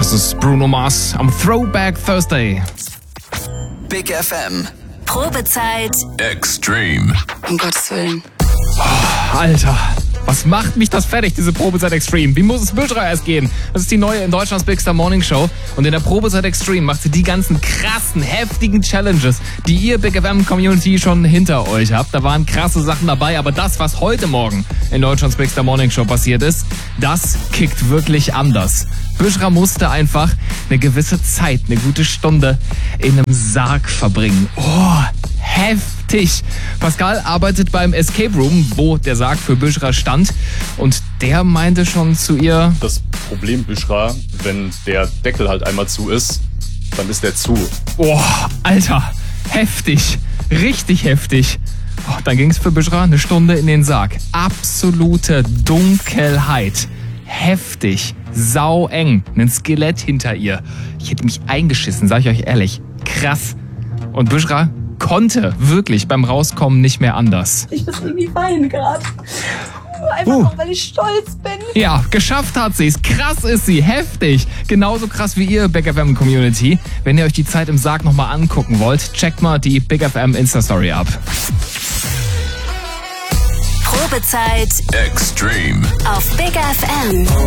Das ist Bruno Mars am Throwback Thursday. Big FM. Probezeit Extreme. Um Gottes Willen. Alter, was macht mich das fertig, diese Probezeit Extreme? Wie muss es Büschra erst gehen? Das ist die neue in Deutschlands Big Star Morning Show. Und in der Probezeit Extreme macht sie die ganzen krassen, heftigen Challenges, die ihr Big FM Community schon hinter euch habt. Da waren krasse Sachen dabei, aber das, was heute Morgen in Deutschlands Big Star Morning Show passiert ist, das kickt wirklich anders. Büschra musste einfach eine gewisse Zeit, eine gute Stunde in einem Sarg verbringen. Oh, heftig. Pascal arbeitet beim Escape Room, wo der Sarg für Büschra stand. Und der meinte schon zu ihr: Das Problem, Büschra, wenn der Deckel halt einmal zu ist, dann ist der zu. Oh, Alter, heftig. Richtig heftig. Oh, dann ging es für Büschra eine Stunde in den Sarg. Absolute Dunkelheit. Heftig. Saueng. Ein Skelett hinter ihr. Ich hätte mich eingeschissen, sag ich euch ehrlich. Krass. Und Büschra konnte wirklich beim Rauskommen nicht mehr anders. Ich muss irgendwie weinen gerade. Einfach auch, weil ich stolz bin. Ja, geschafft hat sie's. Krass ist sie. Heftig. Genauso krass wie ihr, Big FM Community. Wenn ihr euch die Zeit im Sarg nochmal angucken wollt, checkt mal die Big FM Insta-Story ab. Probezeit Extreme. auf Big FM.